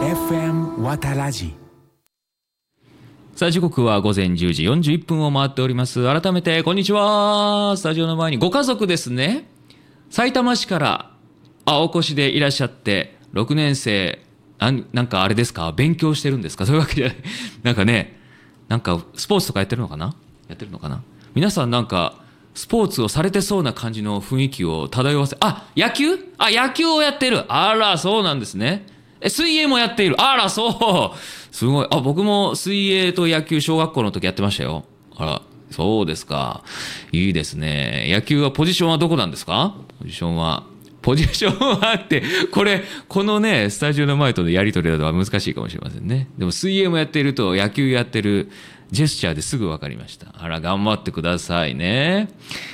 FM わたらじ。 さあ時刻は午前10時41分を回っております。改めてこんにちは。スタジオの前にご家族ですね。埼玉市からお越しでいらっしゃって6年生なんかあれですか、勉強してるんですか。そういうわけじゃない。なんかね、なんかスポーツとかやってるのかな。皆さんなんかスポーツをされてそうな感じの雰囲気を漂わせ、野球をやってる。あらそうなんですね。水泳もやっている。あらそうすごい。僕も水泳と野球小学校の時やってましたよ。あらそうですか。いいですね。野球はポジションはどこなんですか。ポジションはってこのねスタジオの前とのやり取りだとは難しいかもしれませんね。でも水泳もやっていると野球やってるジェスチャーですぐ分かりました。あら頑張ってくださいね。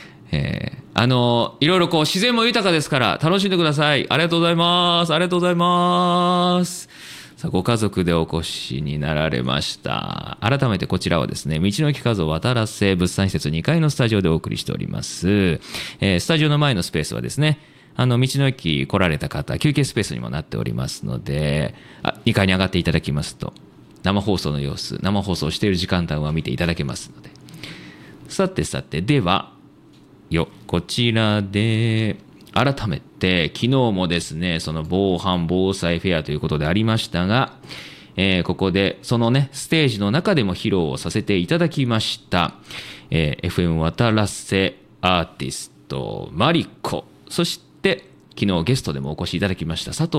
いろいろ自然も豊かですから楽しんでください。ありがとうございます。ありがとうございます。さあご家族でお越しになられました。改めてこちらはですね、道の駅数を渡らせ物産施設2階のスタジオでお送りしております。スタジオの前のスペースはですね、道の駅来られた方休憩スペースにもなっておりますので、2階に上がっていただきますと生放送の様子、生放送している時間帯は見ていただけますので。さてではこちらで改めて昨日もですね、その防犯防災フェアということでありましたが、ここでそのねステージの中でも披露をさせていただきました、FM 渡らせアーティストマリコ、そして昨日ゲストでもお越しいただきました佐藤